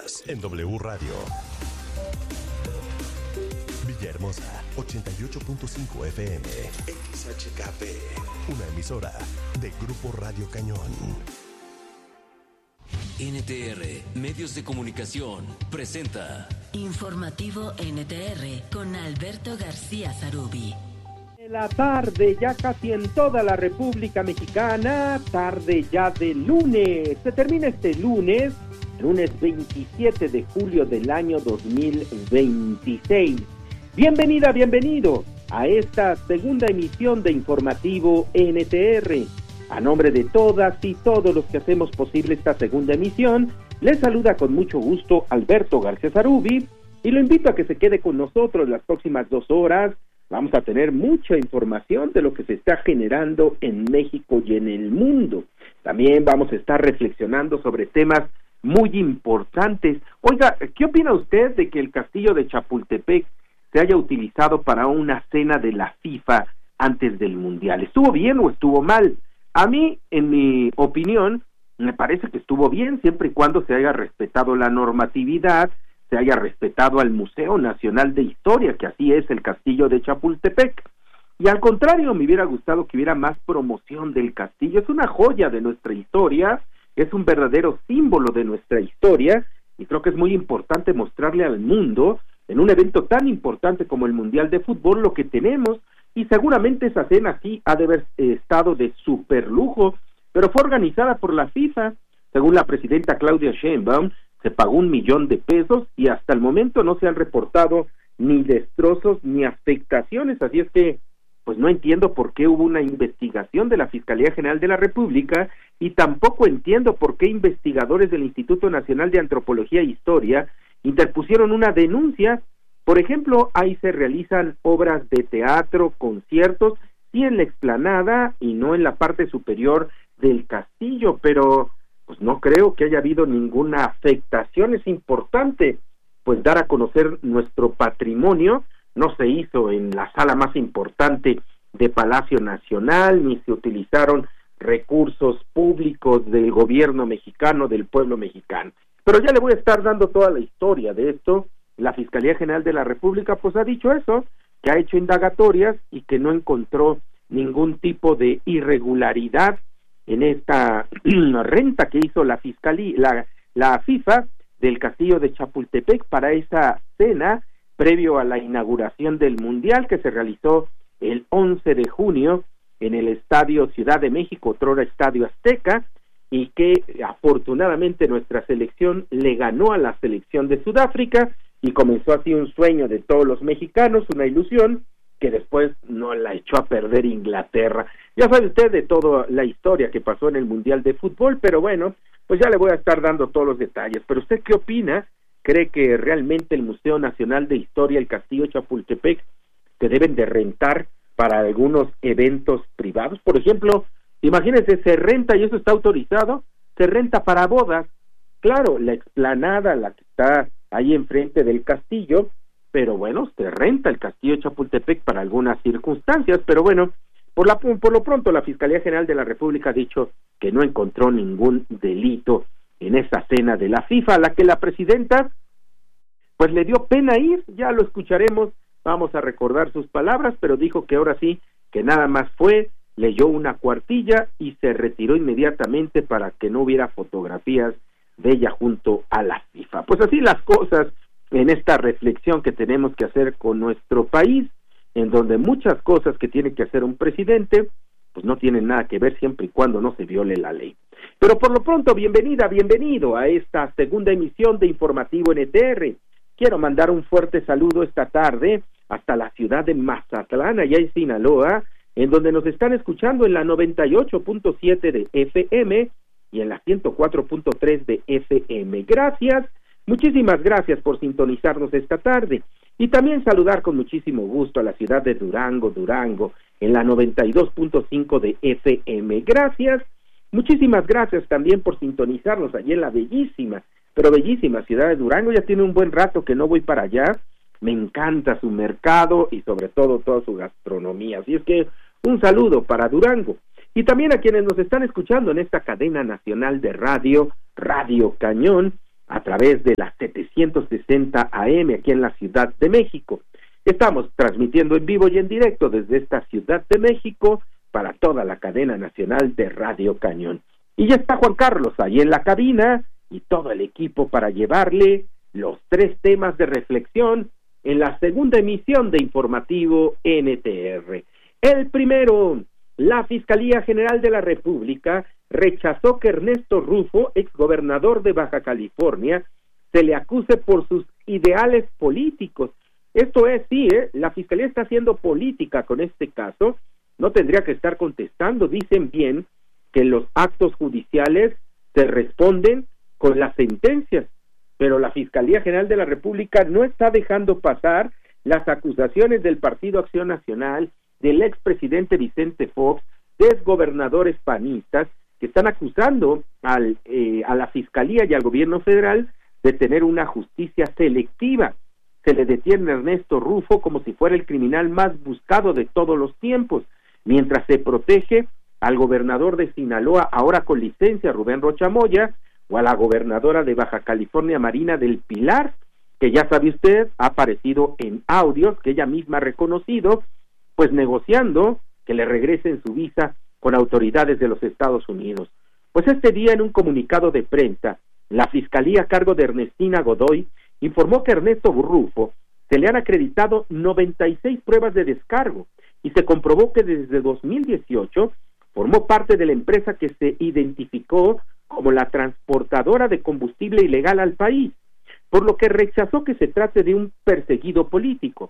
escuchas en W Radio. Villahermosa, 88.5 FM. XHKP, una emisora de Grupo Radio Cañón. NTR, Medios de Comunicación, presenta Informativo NTR con Alberto García Zarubi. La tarde ya casi en toda la República Mexicana, tarde ya de lunes. Se termina este lunes 27 de julio del año 2026. Bienvenida, bienvenido a esta segunda emisión de Informativo NTR. A nombre de todas y todos los que hacemos posible esta segunda emisión, les saluda con mucho gusto Alberto García Zarubi y lo invito a que se quede con nosotros las próximas 2 horas. Vamos a tener mucha información de lo que se está generando en México y en el mundo. También vamos a estar reflexionando sobre temas muy importantes. Oiga, ¿qué opina usted de que el castillo de Chapultepec se haya utilizado para una cena de la FIFA antes del Mundial? ¿Estuvo bien o estuvo mal? A mí, en mi opinión, me parece que estuvo bien, siempre y cuando se haya respetado la normatividad, se haya respetado al Museo Nacional de Historia, que así es el castillo de Chapultepec. Y al contrario, me hubiera gustado que hubiera más promoción del castillo. Es una joya de nuestra historia, es un verdadero símbolo de nuestra historia, y creo que es muy importante mostrarle al mundo, en un evento tan importante como el Mundial de Fútbol, lo que tenemos, y seguramente esa cena sí ha de haber estado de super lujo, pero fue organizada por la FIFA. Según la presidenta Claudia Sheinbaum, se pagó $1 millón y hasta el momento no se han reportado ni destrozos ni afectaciones, así es que pues no entiendo por qué hubo una investigación de la Fiscalía General de la República y tampoco entiendo por qué investigadores del Instituto Nacional de Antropología e Historia interpusieron una denuncia. Por ejemplo, ahí se realizan obras de teatro, conciertos, sí en la explanada y no en la parte superior del castillo, pero pues no creo que haya habido ninguna afectación. Es importante pues dar a conocer nuestro patrimonio. No se hizo en la sala más importante de Palacio Nacional, ni se utilizaron recursos públicos del gobierno mexicano, del pueblo mexicano. Pero ya le voy a estar dando toda la historia de esto. La Fiscalía General de la República pues ha dicho eso, que ha hecho indagatorias y que no encontró ningún tipo de irregularidad en esta renta que hizo la Fiscalía, la FIFA del castillo de Chapultepec para esa cena previo a la inauguración del Mundial que se realizó el 11 de junio en el Estadio Ciudad de México, otrora Estadio Azteca, y que afortunadamente nuestra selección le ganó a la selección de Sudáfrica y comenzó así un sueño de todos los mexicanos, una ilusión que después no la echó a perder Inglaterra. Ya sabe usted de toda la historia que pasó en el Mundial de Fútbol, pero bueno, pues ya le voy a estar dando todos los detalles. Pero ¿usted qué opina? ¿Cree que realmente el Museo Nacional de Historia, el Castillo de Chapultepec, se deben de rentar para algunos eventos privados? Por ejemplo, imagínense, se renta, y eso está autorizado, se renta para bodas. Claro, la explanada, la que está ahí enfrente del castillo, pero bueno, se renta el castillo de Chapultepec para algunas circunstancias, pero bueno, por lo pronto la Fiscalía General de la República ha dicho que no encontró ningún delito en esa cena de la FIFA, a la que la presidenta pues le dio pena ir. Ya lo escucharemos, vamos a recordar sus palabras, pero dijo que ahora sí, que nada más fue, leyó una cuartilla y se retiró inmediatamente para que no hubiera fotografías de ella junto a la FIFA. Pues así las cosas en esta reflexión que tenemos que hacer con nuestro país, en donde muchas cosas que tiene que hacer un presidente, pues no tienen nada que ver siempre y cuando no se viole la ley. Pero por lo pronto, bienvenida, bienvenido a esta segunda emisión de Informativo NTR. Quiero mandar un fuerte saludo esta tarde hasta la ciudad de Mazatlán, allá en Sinaloa, en donde nos están escuchando en la 98.7 de FM y en la 104.3 de FM. Gracias, muchísimas gracias por sintonizarnos esta tarde. Y también saludar con muchísimo gusto a la ciudad de Durango, en la 92.5 de FM. Gracias, muchísimas gracias también por sintonizarnos allí en la bellísima, pero bellísima ciudad de Durango. Ya tiene un buen rato que no voy para allá. Me encanta su mercado y sobre todo toda su gastronomía. Así es que un saludo para Durango. Y también a quienes nos están escuchando en esta cadena nacional de radio, Radio Cañón, a través de las 760 AM aquí en la Ciudad de México. Estamos transmitiendo en vivo y en directo desde esta Ciudad de México para toda la cadena nacional de Radio Cañón. Y ya está Juan Carlos ahí en la cabina y todo el equipo para llevarle los 3 temas de reflexión en la segunda emisión de Informativo NTR. El primero, la Fiscalía General de la República rechazó que Ernesto Rufo, exgobernador de Baja California, se le acuse por sus ideales políticos. Esto es, sí, la Fiscalía está haciendo política con este caso, no tendría que estar contestando. Dicen bien que los actos judiciales se responden con las sentencias, pero la Fiscalía General de la República no está dejando pasar las acusaciones del Partido Acción Nacional, del expresidente Vicente Fox, de exgobernadores panistas, que están acusando a la Fiscalía y al gobierno federal de tener una justicia selectiva. Se le detiene a Ernesto Rufo como si fuera el criminal más buscado de todos los tiempos, mientras se protege al gobernador de Sinaloa, ahora con licencia, Rubén Rocha Moya, o a la gobernadora de Baja California, Marina del Pilar, que ya sabe usted, ha aparecido en audios que ella misma ha reconocido, pues negociando que le regresen su visa con autoridades de los Estados Unidos. Pues este día, en un comunicado de prensa, la Fiscalía a cargo de Ernestina Godoy informó que a Ernesto Rufo se le han acreditado 96 pruebas de descargo y se comprobó que desde 2018 formó parte de la empresa que se identificó como la transportadora de combustible ilegal al país, por lo que rechazó que se trate de un perseguido político.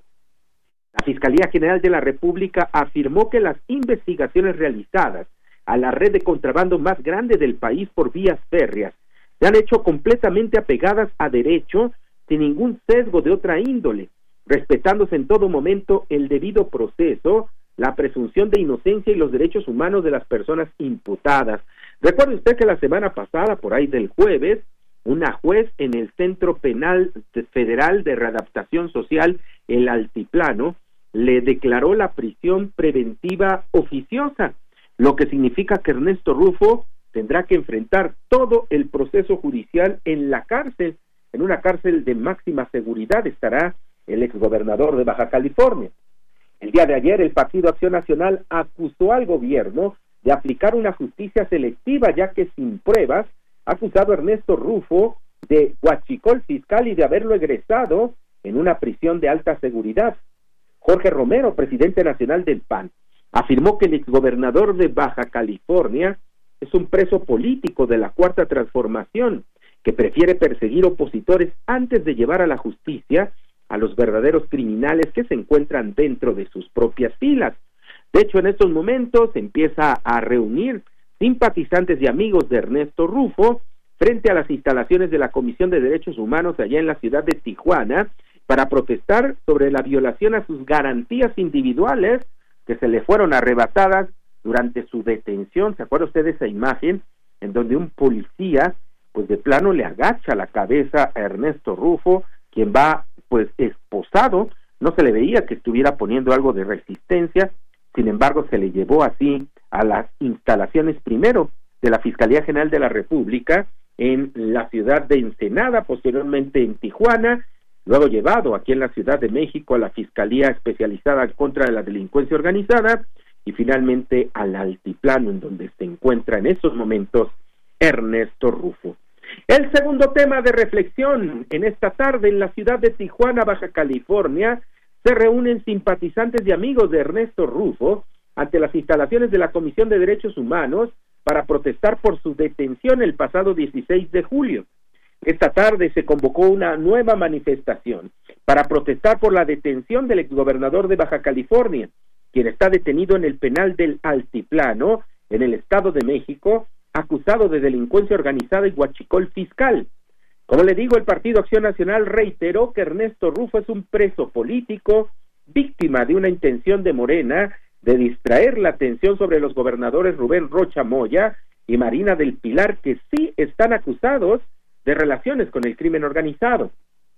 La Fiscalía General de la República afirmó que las investigaciones realizadas a la red de contrabando más grande del país por vías férreas se han hecho completamente apegadas a derecho, sin ningún sesgo de otra índole, respetándose en todo momento el debido proceso, la presunción de inocencia y los derechos humanos de las personas imputadas. Recuerde usted que la semana pasada, por ahí del jueves, una juez en el Centro Penal Federal de Readaptación Social, el Altiplano, le declaró la prisión preventiva oficiosa, lo que significa que Ernesto Rufo tendrá que enfrentar todo el proceso judicial en la cárcel, en una cárcel de máxima seguridad estará el exgobernador de Baja California. El día de ayer el Partido Acción Nacional acusó al gobierno de aplicar una justicia selectiva, ya que sin pruebas ha acusado a Ernesto Rufo de huachicol fiscal y de haberlo egresado en una prisión de alta seguridad. Jorge Romero, presidente nacional del PAN, afirmó que el exgobernador de Baja California es un preso político de la Cuarta Transformación, que prefiere perseguir opositores antes de llevar a la justicia a los verdaderos criminales que se encuentran dentro de sus propias filas. De hecho, en estos momentos se empieza a reunir simpatizantes y amigos de Ernesto Rufo frente a las instalaciones de la Comisión de Derechos Humanos allá en la ciudad de Tijuana para protestar sobre la violación a sus garantías individuales que se le fueron arrebatadas durante su detención. ¿Se acuerda usted de esa imagen en donde un policía pues de plano le agacha la cabeza a Ernesto Rufo, quien va pues esposado? No se le veía que estuviera poniendo algo de resistencia, sin embargo se le llevó así a las instalaciones primero de la Fiscalía General de la República en la ciudad de Ensenada, posteriormente en Tijuana, luego llevado aquí en la Ciudad de México a la Fiscalía Especializada contra la Delincuencia Organizada y finalmente al Altiplano, en donde se encuentra en estos momentos Ernesto Rufo. El segundo tema de reflexión en esta tarde en la ciudad de Tijuana, Baja California, se reúnen simpatizantes y amigos de Ernesto Rufo ante las instalaciones de la Comisión de Derechos Humanos para protestar por su detención el pasado 16 de julio. Esta tarde se convocó una nueva manifestación para protestar por la detención del exgobernador de Baja California, quien está detenido en el penal del Altiplano, en el Estado de México, acusado de delincuencia organizada y huachicol fiscal. Como le digo, el Partido Acción Nacional reiteró que Ernesto Rufo es un preso político, víctima de una intención de Morena de distraer la atención sobre los gobernadores Rubén Rocha Moya y Marina del Pilar, que sí están acusados de relaciones con el crimen organizado.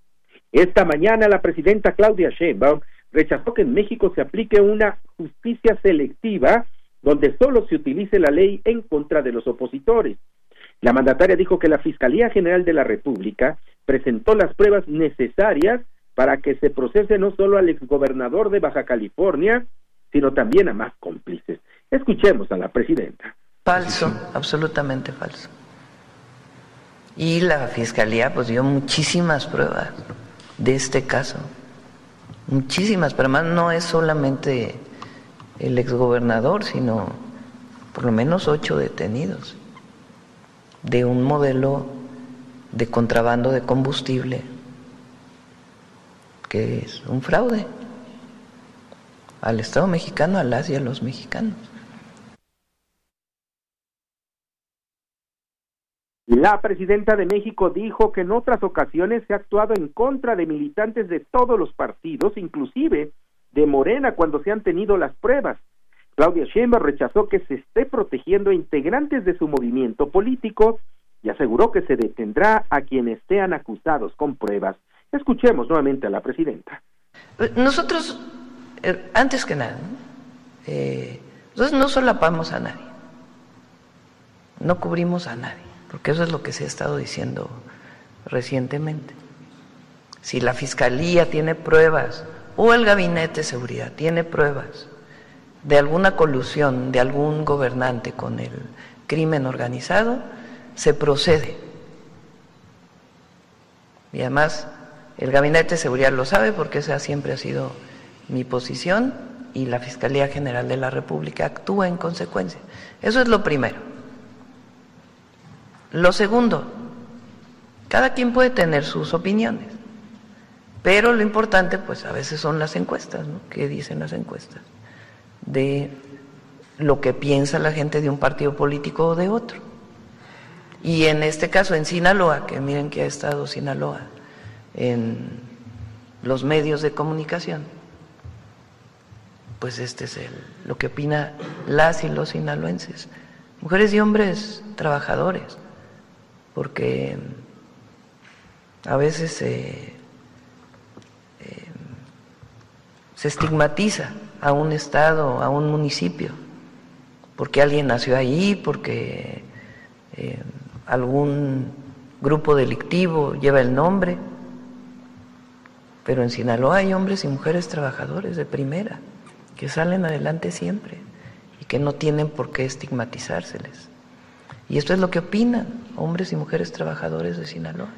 Esta mañana la presidenta Claudia Sheinbaum rechazó que en México se aplique una justicia selectiva donde solo se utilice la ley en contra de los opositores. La mandataria dijo que la Fiscalía General de la República presentó las pruebas necesarias para que se procese no solo al exgobernador de Baja California, sino también a más cómplices. Escuchemos a la presidenta. Falso, absolutamente falso. Y la Fiscalía pues dio muchísimas pruebas de este caso, muchísimas, pero además no es solamente el exgobernador, sino por lo menos 8 detenidos de un modelo de contrabando de combustible que es un fraude al Estado mexicano, a las y a los mexicanos. La presidenta de México dijo que en otras ocasiones se ha actuado en contra de militantes de todos los partidos, inclusive de Morena, cuando se han tenido las pruebas. Claudia Sheinbaum rechazó que se esté protegiendo a integrantes de su movimiento político y aseguró que se detendrá a quienes sean acusados con pruebas. Escuchemos nuevamente a la presidenta. Nosotros, antes que nada, nosotros no solapamos a nadie, no cubrimos a nadie, porque eso es lo que se ha estado diciendo recientemente. Si la Fiscalía tiene pruebas o el Gabinete de Seguridad tiene pruebas de alguna colusión de algún gobernante con el crimen organizado, se procede. Y además el Gabinete de Seguridad lo sabe porque esa siempre ha sido mi posición y la Fiscalía General de la República actúa en consecuencia. Eso es lo primero. Lo segundo, cada quien puede tener sus opiniones, pero lo importante pues a veces son las encuestas, ¿no? ¿Qué dicen las encuestas? De lo que piensa la gente de un partido político o de otro. Y en este caso en Sinaloa, que miren que ha estado Sinaloa en los medios de comunicación, pues este es lo que opina las y los sinaloenses, mujeres y hombres trabajadores, porque a veces se estigmatiza a un estado, a un municipio, porque alguien nació ahí, porque algún grupo delictivo lleva el nombre, pero en Sinaloa hay hombres y mujeres trabajadores de primera, que salen adelante siempre y que no tienen por qué estigmatizárseles. Y esto es lo que opinan hombres y mujeres trabajadores de Sinaloa.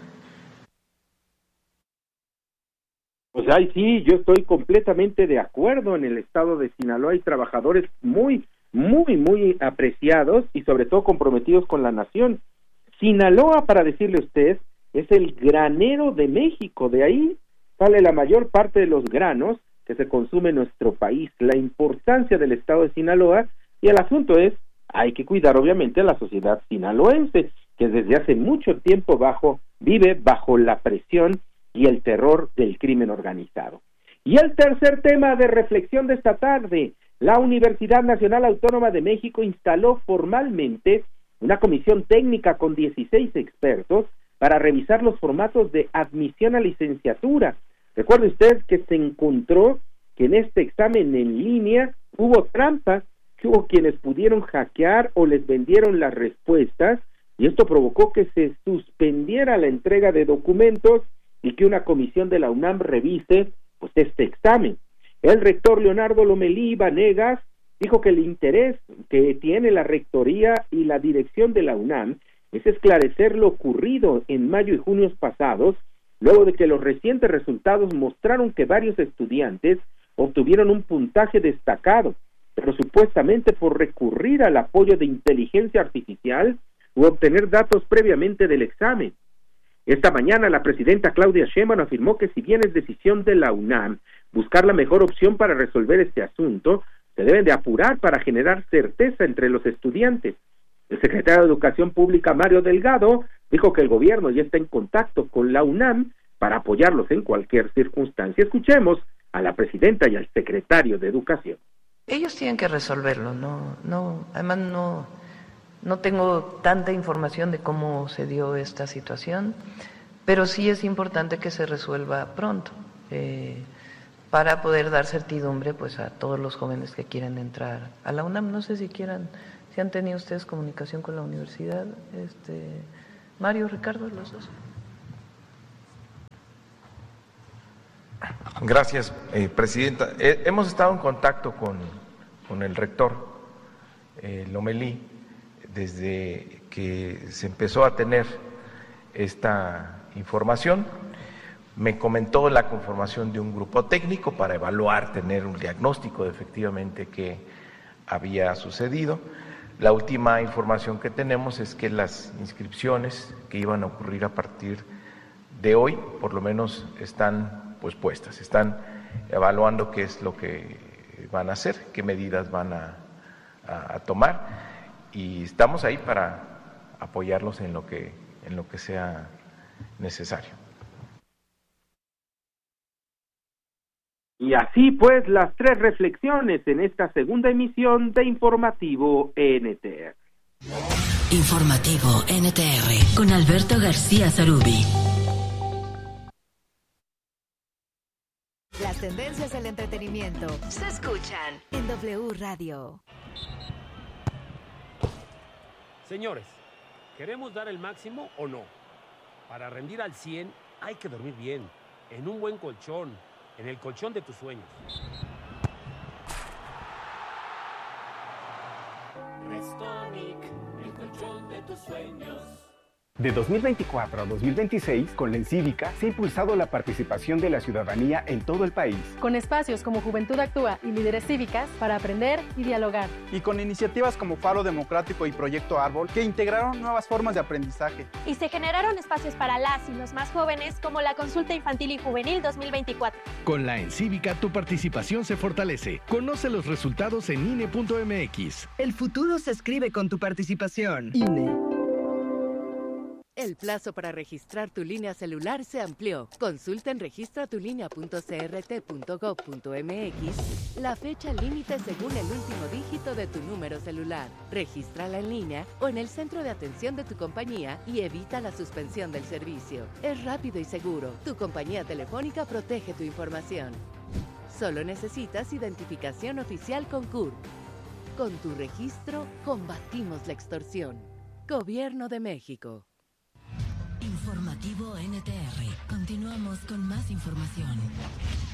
Pues ahí sí, yo estoy completamente de acuerdo. En el estado de Sinaloa hay trabajadores muy apreciados y sobre todo comprometidos con la nación. Sinaloa, para decirle a usted, es el granero de México. De ahí sale la mayor parte de los granos que se consume en nuestro país. La importancia del estado de Sinaloa, y el asunto es, hay que cuidar obviamente a la sociedad sinaloense, que desde hace mucho tiempo vive bajo la presión y el terror del crimen organizado. Y el tercer tema de reflexión de esta tarde, la Universidad Nacional Autónoma de México instaló formalmente una comisión técnica con 16 expertos para revisar los formatos de admisión a licenciatura. Recuerde usted que se encontró que en este examen en línea hubo trampa, que hubo quienes pudieron hackear o les vendieron las respuestas, y esto provocó que se suspendiera la entrega de documentos y que una comisión de la UNAM revise pues este examen. El rector Leonardo Lomelí Vanegas dijo que el interés que tiene la rectoría y la dirección de la UNAM es esclarecer lo ocurrido en mayo y junio pasados, luego de que los recientes resultados mostraron que varios estudiantes obtuvieron un puntaje destacado, pero supuestamente por recurrir al apoyo de inteligencia artificial u obtener datos previamente del examen. Esta mañana la presidenta Claudia Sheinbaum afirmó que si bien es decisión de la UNAM buscar la mejor opción para resolver este asunto, se deben de apurar para generar certeza entre los estudiantes. El secretario de Educación Pública, Mario Delgado, dijo que el gobierno ya está en contacto con la UNAM para apoyarlos en cualquier circunstancia. Escuchemos a la presidenta y al secretario de Educación. Ellos tienen que resolverlo, además no tengo tanta información de cómo se dio esta situación, pero sí es importante que se resuelva pronto, para poder dar certidumbre pues a todos los jóvenes que quieren entrar a la UNAM. No sé si quieran Si han tenido ustedes comunicación con la universidad, Mario, Ricardo, los dos. Gracias, presidenta. Hemos estado en contacto con el rector Lomelí desde que se empezó a tener esta información. Me comentó la conformación de un grupo técnico para evaluar, tener un diagnóstico de efectivamente qué había sucedido. La última información que tenemos es que las inscripciones que iban a ocurrir a partir de hoy, por lo menos están pues puestas, están evaluando qué es lo que van a hacer, qué medidas van a tomar, y estamos ahí para apoyarlos en lo que sea necesario. Y así pues las tres reflexiones en esta segunda emisión de Informativo NTR. Informativo NTR con Alberto García Zarubi. Las tendencias del entretenimiento se escuchan en W Radio. Señores, ¿queremos dar el máximo o no? Para rendir al 100 hay que dormir bien, en un buen colchón, en el colchón de tus sueños. Restonic, el colchón de tus sueños. De 2024 a 2026, con la Encívica se ha impulsado la participación de la ciudadanía en todo el país. Con espacios como Juventud Actúa y Líderes Cívicas para aprender y dialogar. Y con iniciativas como Faro Democrático y Proyecto Árbol que integraron nuevas formas de aprendizaje. Y se generaron espacios para las y los más jóvenes como la Consulta Infantil y Juvenil 2024. Con la Encívica tu participación se fortalece. Conoce los resultados en INE.mx. El futuro se escribe con tu participación. INE. El plazo para registrar tu línea celular se amplió. Consulta en registratulinea.crt.gov.mx la fecha límite según el último dígito de tu número celular. Regístrala en línea o en el centro de atención de tu compañía y evita la suspensión del servicio. Es rápido y seguro. Tu compañía telefónica protege tu información. Solo necesitas identificación oficial con CURP. Con tu registro, combatimos la extorsión. Gobierno de México. Informativo NTR. Continuamos con más información.